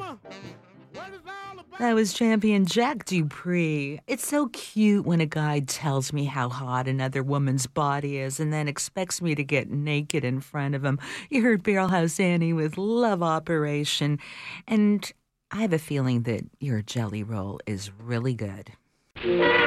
That was champion Jack Dupree. It's so cute when a guy tells me how hot another woman's body is and then expects me to get naked in front of him. You heard Barrelhouse Annie with Love Operation. And I have a feeling that your jelly roll is really good.